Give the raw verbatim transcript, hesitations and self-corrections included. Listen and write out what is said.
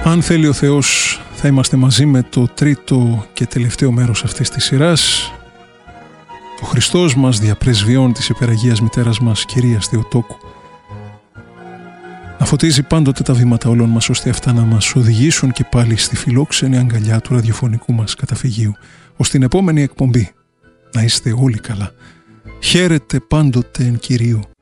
Αν θέλει ο Θεός, θα είμαστε μαζί με το τρίτο και τελευταίο μέρος αυτής της σειράς. Ο Χριστός μας, διαπρεσβειών της υπεραγίας μητέρας μας, Κυρίας Θεοτόκου, να φωτίζει πάντοτε τα βήματα όλων μας, ώστε αυτά να μας οδηγήσουν και πάλι στη φιλόξενη αγκαλιά του ραδιοφωνικού μας καταφυγίου. Ως την επόμενη εκπομπή, να είστε όλοι καλά. Χαίρετε πάντοτε εν Κυρίου.